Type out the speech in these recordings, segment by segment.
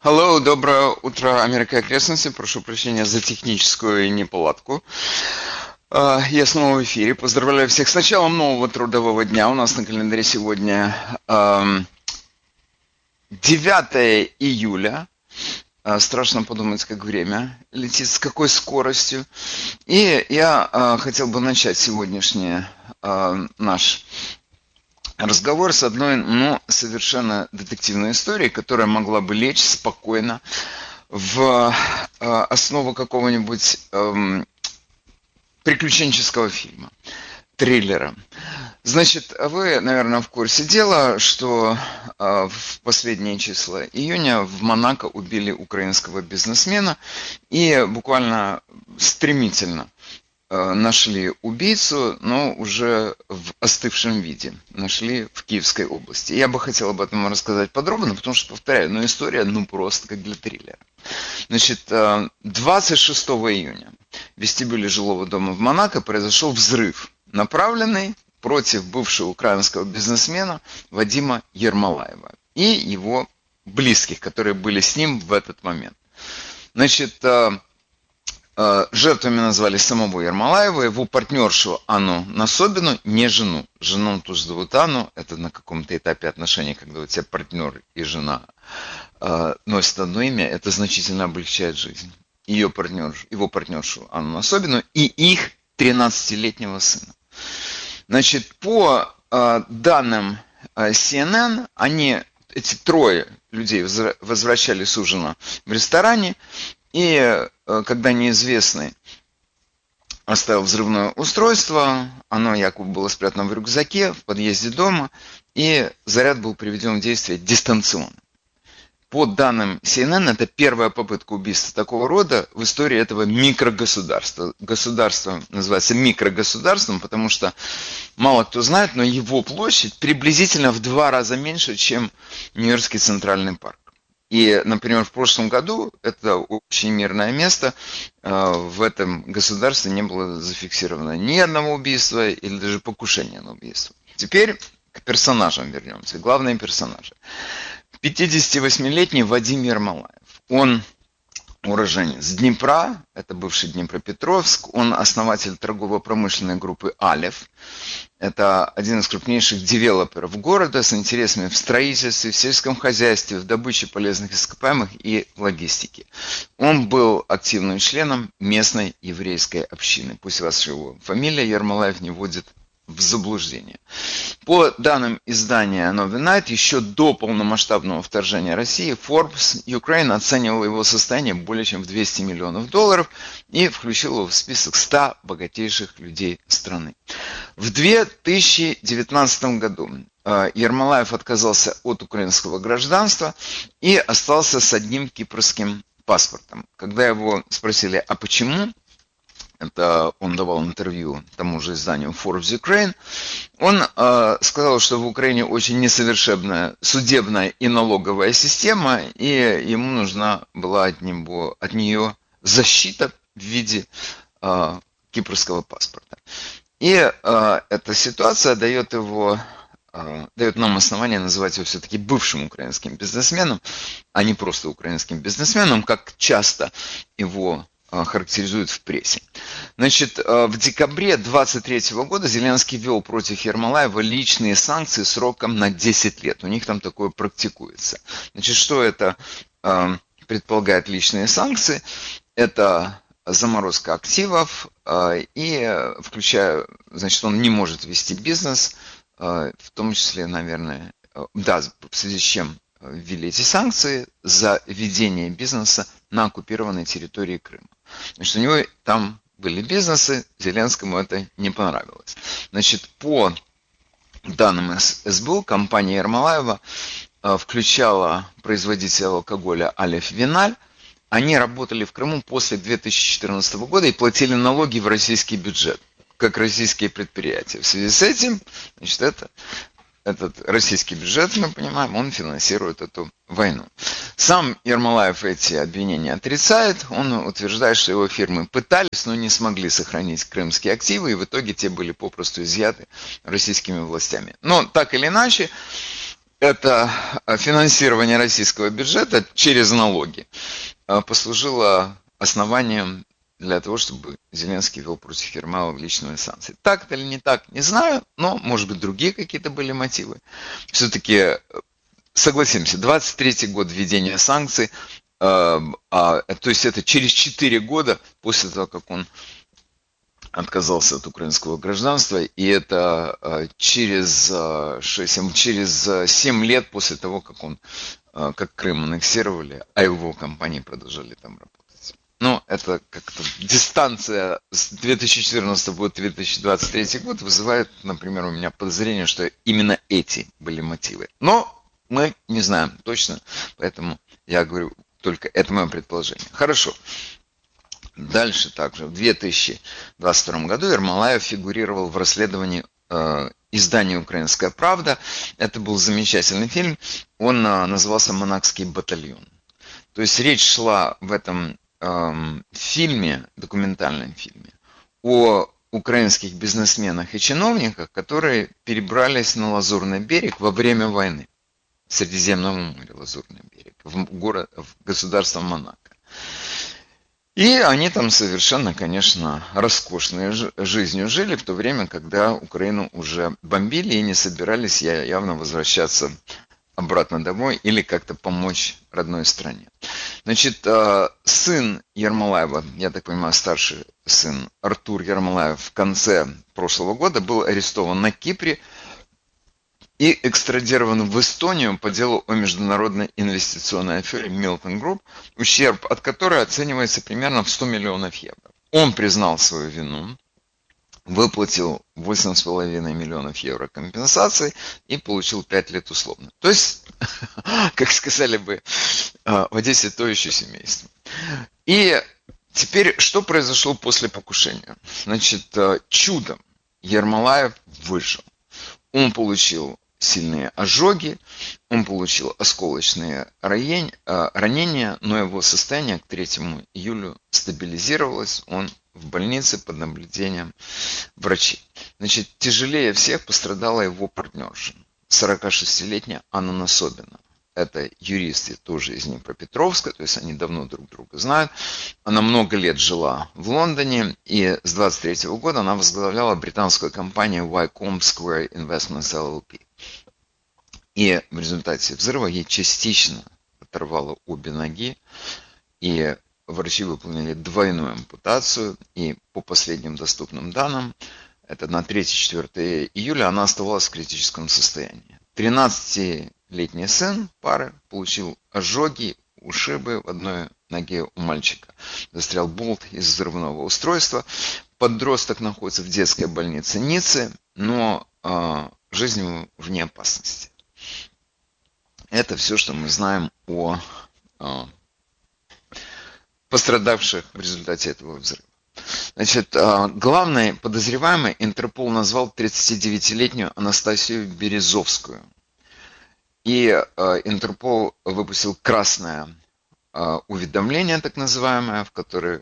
Hello, доброе утро, Америка и окрестности. Прошу прощения за техническую неполадку. Я снова в эфире. Поздравляю всех с началом нового трудового дня. У нас на календаре сегодня 9 июля. Страшно подумать, как время летит, с какой скоростью. И я хотел бы начать сегодняшний наш разговор с одной, совершенно детективной историей, которая могла бы лечь спокойно в основу какого-нибудь приключенческого фильма, триллера. Значит, вы, наверное, в курсе дела, что в последние числа июня в Монако убили украинского бизнесмена и буквально стремительно нашли убийцу, но уже в остывшем виде. Нашли в Киевской области. Я бы хотел об этом рассказать подробно, потому что, повторяю, история просто как для триллера. Значит, 26 июня в вестибюле жилого дома в Монако произошел взрыв, направленный против бывшего украинского бизнесмена Вадима Ермолаева и его близких, которые были с ним в этот момент. Значит, жертвами назвали самого Ермолаева, его партнершу Анну Насобину, не жену. Жену тоже зовут Анну, это на каком-то этапе отношений, когда у тебя партнер и жена носят одно имя, это значительно облегчает жизнь. Его партнершу Анну Насобину и их 13-летнего сына. Значит, по данным CNN, эти трое людей возвращались с ужина в ресторане, и когда неизвестный оставил взрывное устройство, оно якобы было спрятано в рюкзаке в подъезде дома, и заряд был приведен в действие дистанционно. По данным CNN, это первая попытка убийства такого рода в истории этого микрогосударства. Государство называется микрогосударством, потому что мало кто знает, но его площадь приблизительно в 2 раза меньше, чем Нью-Йоркский центральный парк. И, например, в прошлом году это очень мирное место, в этом государстве не было зафиксировано ни одного убийства или даже покушения на убийство. Теперь к персонажам вернемся. Главные персонажи. 58-летний Вадим Ермолаев. Он уроженец Днепра, это бывший Днепропетровск. Он основатель торгово-промышленной группы «Алеф». Это один из крупнейших девелоперов города с интересами в строительстве, в сельском хозяйстве, в добыче полезных ископаемых и в логистике. Он был активным членом местной еврейской общины. Пусть вас его фамилия Ермолаев не вводит в заблуждение. По данным издания Новый Найт, еще до полномасштабного вторжения России Forbes Ukraine оценивал его состояние более чем в $200 миллионов и включил его в список 100 богатейших людей страны. В 2019 году Ермолаев отказался от украинского гражданства и остался с одним кипрским паспортом. Когда его спросили, а почему, это он давал интервью тому же изданию Forbes Ukraine, он сказал, что в Украине очень несовершенная судебная и налоговая система, и ему нужна была от нее защита в виде кипрского паспорта. И эта ситуация дает нам основание называть его все-таки бывшим украинским бизнесменом, а не просто украинским бизнесменом, как часто его характеризуют в прессе. Значит, в декабре 2023 года Зеленский ввел против Ермолаева личные санкции сроком на 10 лет. У них там такое практикуется. Значит, что это предполагает личные санкции? Это заморозка активов и включая, значит, он не может вести бизнес, в том числе, наверное, да, в связи с чем ввели эти санкции за ведение бизнеса на оккупированной территории Крыма. Значит, у него там были бизнесы, Зеленскому это не понравилось. Значит, по данным СБУ, компания Ермолаева включала производителя алкоголя Алеф Виналь. Они работали в Крыму после 2014 года и платили налоги в российский бюджет, как российские предприятия. В связи с этим, значит, этот российский бюджет, мы понимаем, он финансирует эту войну. Сам Ермолаев эти обвинения отрицает. Он утверждает, что его фирмы пытались, но не смогли сохранить крымские активы, и в итоге те были попросту изъяты российскими властями. Но так или иначе, это финансирование российского бюджета через налоги послужило основанием для того, чтобы Зеленский ввел против Ермолаева личные санкции. Так это или не так, не знаю, но, может быть, другие какие-то были мотивы. Все-таки, согласимся, 23-й год введения санкций, то есть это через 4 года после того, как он отказался от украинского гражданства, и это через 7 лет после того, как Крым аннексировали, а его компании продолжали там работать. Ну, это как-то дистанция с 2014 по 2023 год вызывает, например, у меня подозрение, что именно эти были мотивы. Но мы не знаем точно, поэтому я говорю, только это мое предположение. Хорошо. Дальше также в 2022 году Ермолаев фигурировал в расследовании издания «Украинская правда». Это был замечательный фильм. Он назывался «Монакский батальон». То есть речь шла в этом фильме, документальном фильме, о украинских бизнесменах и чиновниках, которые перебрались на Лазурный берег во время войны. В Средиземном море, Лазурный берег, в государство Монако. И они там совершенно, конечно, роскошной жизнью жили в то время, когда Украину уже бомбили и не собирались явно возвращаться обратно домой или как-то помочь родной стране. Значит, сын Ермолаева, я так понимаю, старший сын Артур Ермолаев в конце прошлого года был арестован на Кипре и экстрадирован в Эстонию по делу о международной инвестиционной афере Milton Group, ущерб от которой оценивается примерно в 100 миллионов евро. Он признал свою вину, выплатил 8,5 миллионов евро компенсации и получил 5 лет условно. То есть, как сказали бы в Одессе, то еще семейство. И теперь, что произошло после покушения? Значит, чудом Ермолаев выжил. Он получил сильные ожоги, он получил осколочные ранения, но его состояние к 3 июлю стабилизировалось, он в больнице под наблюдением врачей. Значит, тяжелее всех пострадала его партнерша, 46-летняя Анна Насобина. Это юристы тоже из Днепропетровска, то есть они давно друг друга знают. Она много лет жила в Лондоне, и с 23 года она возглавляла британскую компанию Wycombe Square Investments LLP. И в результате взрыва ей частично оторвало обе ноги, и врачи выполнили двойную ампутацию, и по последним доступным данным, это на 3-4 июля, она оставалась в критическом состоянии. 13-летний сын пары получил ожоги, ушибы в одной ноге у мальчика. Застрял болт из взрывного устройства. Подросток находится в детской больнице Ниццы, но жизнь ему вне опасности. Это все, что мы знаем о пострадавших в результате этого взрыва. Значит, главной подозреваемой Интерпол назвал 39-летнюю Анастасию Березовскую. И Интерпол выпустил красное уведомление, так называемое, в котором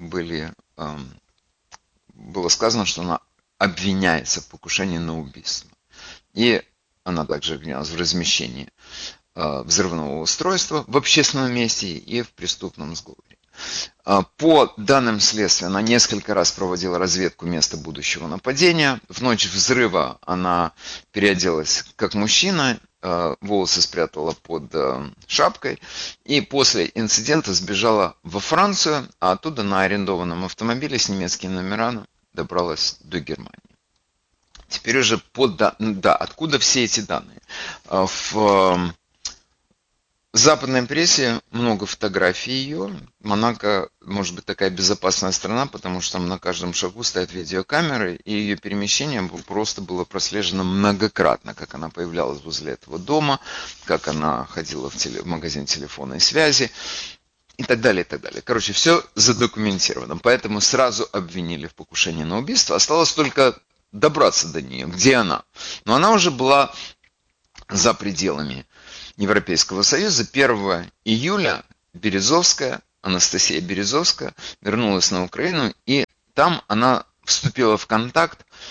было сказано, что она обвиняется в покушении на убийство. И она также обвинялась в размещении взрывного устройства в общественном месте и в преступном сговоре. По данным следствия, она несколько раз проводила разведку места будущего нападения. В ночь взрыва она переоделась как мужчина, волосы спрятала под шапкой, и после инцидента сбежала во Францию, а оттуда на арендованном автомобиле с немецкими номерами добралась до Германии. Теперь уже откуда все эти данные? В западной прессе много фотографий ее. Монако может быть такая безопасная страна, потому что там на каждом шагу стоят видеокамеры, и ее перемещение просто было прослежено многократно, как она появлялась возле этого дома, как она ходила в магазин телефонной связи и так далее, и так далее. Короче, все задокументировано, поэтому сразу обвинили в покушении на убийство. Осталось только добраться до нее, где она. Но она уже была за пределами Европейского Союза. 1 июля Анастасия Березовская вернулась на Украину, и там она вступила в контакт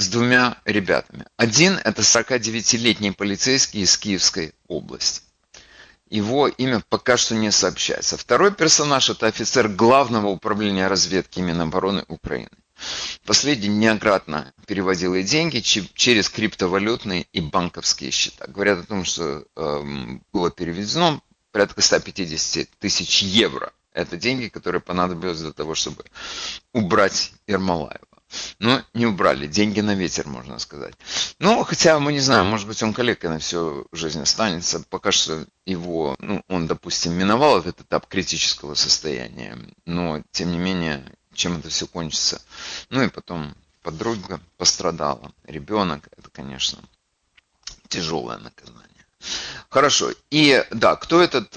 с двумя ребятами. Один – это 49-летний полицейский из Киевской области. Его имя пока что не сообщается. Второй персонаж – это офицер Главного управления разведки Минобороны Украины. Последний неоднократно переводил ей деньги через криптовалютные и банковские счета. Говорят о том, что было переведено порядка 150 тысяч евро. Это деньги, которые понадобились для того, чтобы убрать Ермолаева. Но не убрали, деньги на ветер, можно сказать. Ну, хотя мы не знаем, может быть, он калекой на всю жизнь останется. Пока что его, он, допустим, миновал этот этап критического состояния. Но, тем не менее, чем это все кончится. Ну и потом подруга пострадала. Ребенок, это, конечно, тяжелое наказание. Хорошо. И да, кто этот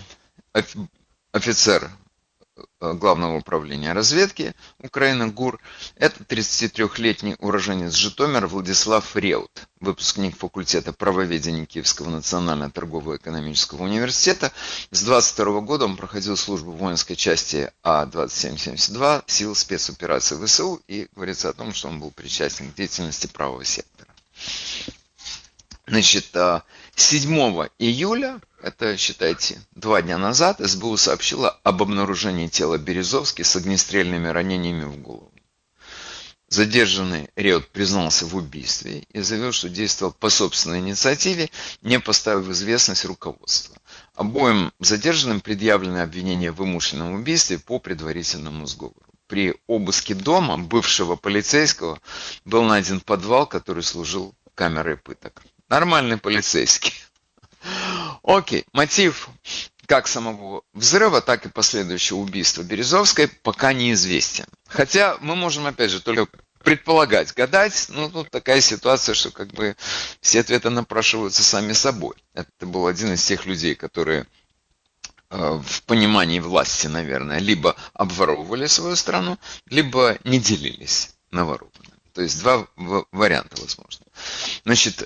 офицер Главного управления разведки Украины ГУР? Это 33-летний уроженец Житомира Владислав Реут, выпускник факультета правоведения Киевского национального торгово-экономического университета. С 22 года он проходил службу в воинской части А-2772 сил спецопераций ВСУ, и говорится о том, что он был причастен к деятельности правого сектора. Значит, 7 июля, это, считайте, 2 дня назад, СБУ сообщила об обнаружении тела Березовски с огнестрельными ранениями в голову. Задержанный Реут признался в убийстве и заявил, что действовал по собственной инициативе, не поставив в известность руководство. Обоим задержанным предъявлены обвинения в вымышленном убийстве по предварительному сговору. При обыске дома бывшего полицейского был найден подвал, который служил камерой пыток. Нормальный полицейский. Окей, мотив как самого взрыва, так и последующего убийства Березовской пока неизвестен. Хотя мы можем, опять же, только предполагать, гадать, но тут такая ситуация, что как бы все ответы напрашиваются сами собой. Это был один из тех людей, которые в понимании власти, наверное, либо обворовывали свою страну, либо не делились на ворованное. То есть два варианта возможно. Значит,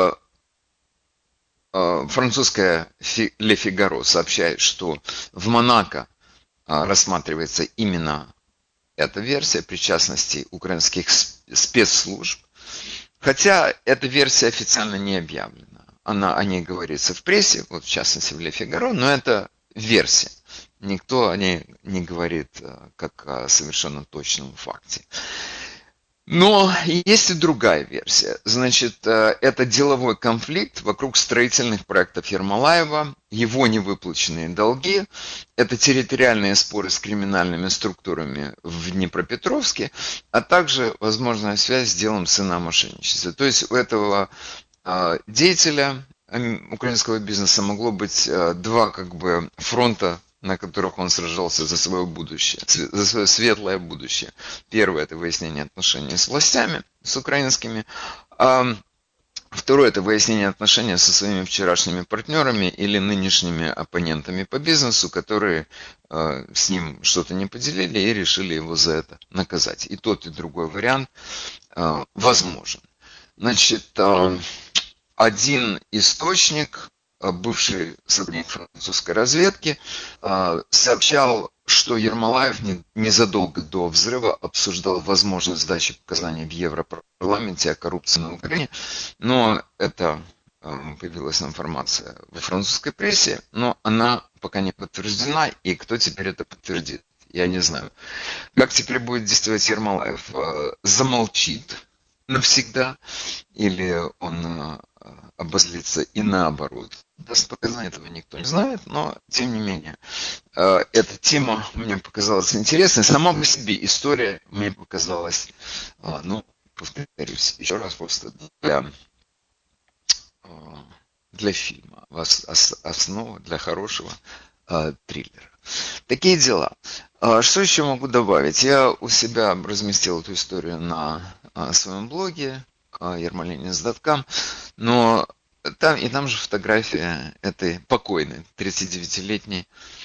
французская Le Figaro сообщает, что в Монако рассматривается именно эта версия причастности украинских спецслужб. Хотя эта версия официально не объявлена. О ней говорится в прессе, вот в частности в Le Figaro, но это версия. Никто о ней не говорит как о совершенно точном факте. Но есть и другая версия. Значит, это деловой конфликт вокруг строительных проектов Ермолаева, его невыплаченные долги, это территориальные споры с криминальными структурами в Днепропетровске, а также возможная связь с делом сына о мошенничестве. То есть у этого деятеля украинского бизнеса могло быть два как бы фронта, на которых он сражался за свое будущее, за свое светлое будущее. Первое – это выяснение отношений с властями, с украинскими. А второе – это выяснение отношений со своими вчерашними партнерами или нынешними оппонентами по бизнесу, которые с ним что-то не поделили и решили его за это наказать. И тот, и другой вариант возможен. Значит, один источник, бывший сотрудник французской разведки, сообщал, что Ермолаев незадолго до взрыва обсуждал возможность сдачи показаний в Европарламенте о коррупции на Украине, но это появилась информация во французской прессе, но она пока не подтверждена, и кто теперь это подтвердит, я не знаю. Как теперь будет действовать Ермолаев? Замолчит навсегда, или он обозлится и наоборот даст показания, этого никто не знает, но тем не менее эта тема мне показалась интересной. Сама по себе история мне показалась, повторюсь еще раз, просто для фильма, основа для хорошего триллера. Такие дела. Что еще могу добавить? Я у себя разместил эту историю на своем блоге Ермолинец.com, но там же фотография этой покойной 39-летней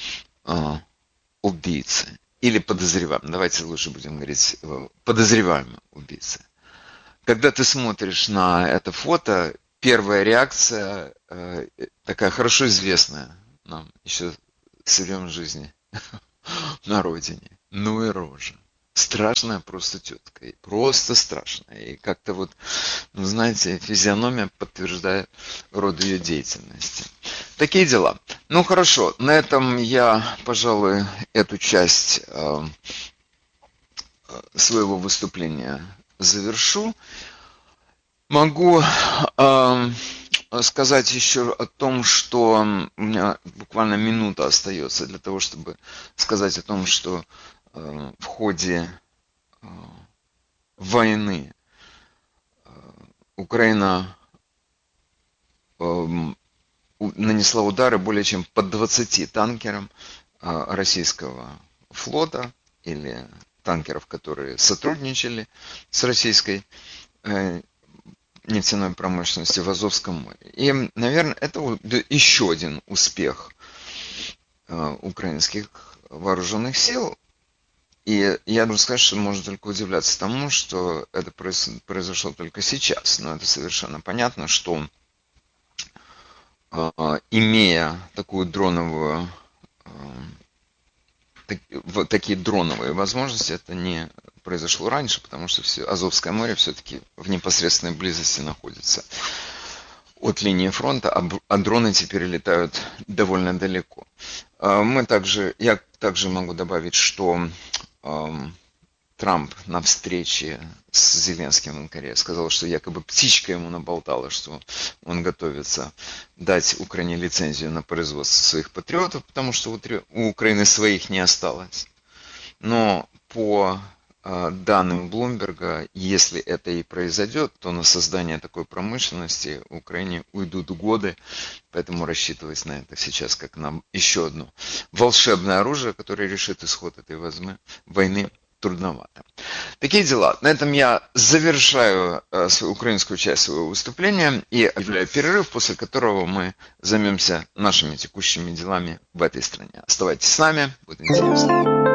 убийцы или подозреваемой. Давайте лучше будем говорить подозреваемой убийцы. Когда ты смотришь на это фото, первая реакция такая хорошо известная нам еще с времен жизни на родине. Ну и рожа. страшная просто тетка. Просто страшная. И как-то вот, ну, знаете, физиономия подтверждает род ее деятельности. Такие дела. Ну, хорошо. На этом я, пожалуй, эту часть своего выступления завершу. Могу сказать еще о том, что у меня буквально минута остается для того, чтобы сказать о том, что в ходе войны Украина нанесла удары более чем по 20 танкерам российского флота или танкеров, которые сотрудничали с российской нефтяной промышленности в Азовском море. И, наверное, это еще один успех украинских вооруженных сил. И я должен сказать, что можно только удивляться тому, что это произошло только сейчас. Но это совершенно понятно, что имея такую дроновую, такие дроновые возможности, это не произошло раньше, потому что Азовское море все-таки в непосредственной близости находится от линии фронта, а дроны теперь летают довольно далеко. Я также могу добавить, что Трамп на встрече с Зеленским в Анкаре сказал, что якобы птичка ему наболтала, что он готовится дать Украине лицензию на производство своих патриотов, потому что у Украины своих не осталось. Но по данным Блумберга, если это и произойдет, то на создание такой промышленности в Украине уйдут годы, поэтому рассчитывать на это сейчас как на еще одно волшебное оружие, которое решит исход этой войны, трудновато. Такие дела. На этом я завершаю свою украинскую часть своего выступления и объявляю перерыв, после которого мы займемся нашими текущими делами в этой стране. Оставайтесь с нами, будет интересно.